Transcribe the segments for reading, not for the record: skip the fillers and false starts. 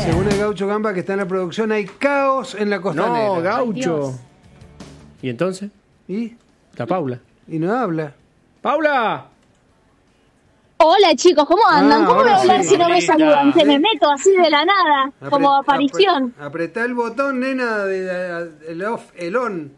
Según el Gaucho Gamba que está en la producción, hay caos en la costanera. No, Gaucho. ¿Y entonces? ¿Y? La Paula. Y no habla. ¡Paula! Hola chicos, ¿cómo andan? ¿Cómo voy a hablar si no me saludan? Se me meto así de la nada, como aparición. Apretá el botón, nena, el off, el on.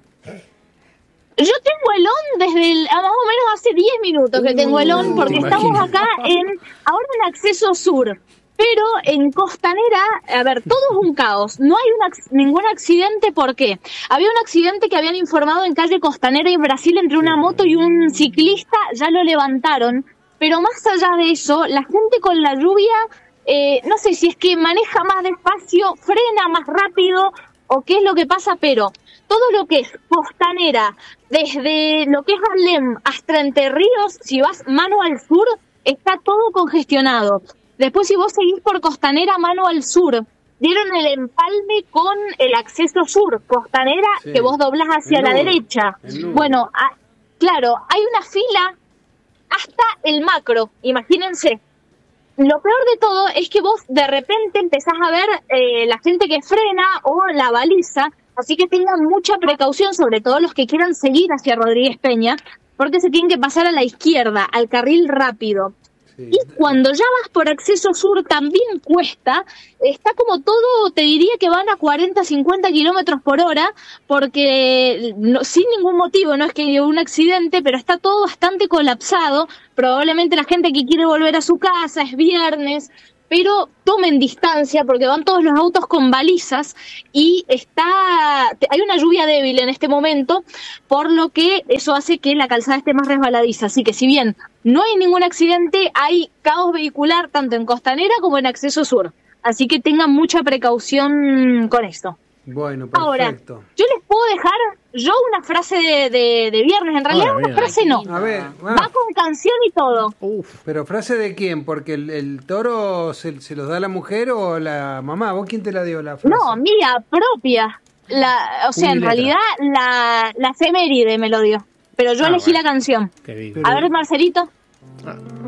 Yo tengo el on desde más o menos hace 10 minutos que tengo el on, porque estamos acá ahora en acceso sur. Pero en Costanera, a ver, todo es un caos. No hay ningún accidente, ¿por qué? Había un accidente que habían informado en calle Costanera y Brasil entre una moto y un ciclista, ya lo levantaron. Pero más allá de eso, la gente con la lluvia, no sé si es que maneja más despacio, frena más rápido o qué es lo que pasa, pero todo lo que es Costanera, desde lo que es Harlem hasta Entre Ríos, si vas mano al sur, está todo congestionado. Después, si vos seguís por Costanera, mano al sur, dieron el empalme con el acceso sur, Costanera, sí, que vos doblás hacia la derecha. Bueno, claro, hay una fila hasta el Macro, imagínense. Lo peor de todo es que vos de repente empezás a ver la gente que frena o la baliza, así que tengan mucha precaución, sobre todo los que quieran seguir hacia Rodríguez Peña, porque se tienen que pasar a la izquierda, al carril rápido. Y cuando ya vas por acceso sur también cuesta, está como todo, te diría que van a 40, 50 kilómetros por hora, porque sin ningún motivo, no es que haya un accidente, pero está todo bastante colapsado, probablemente la gente que quiere volver a su casa, es viernes, pero tomen distancia porque van todos los autos con balizas y hay una lluvia débil en este momento, por lo que eso hace que la calzada esté más resbaladiza. Así que si bien no hay ningún accidente, hay caos vehicular tanto en Costanera como en acceso sur. Así que tengan mucha precaución con esto. Bueno, perfecto. Ahora, yo les puedo dejar una frase de viernes. En realidad una frase no. A ver, va con canción y todo. Pero ¿frase de quién? Porque el toro se los da la mujer o la mamá. ¿Vos quién te la dio la frase? No, mía, propia. En realidad la efeméride me lo dio. Pero yo elegí la canción. A ver, Marcelito.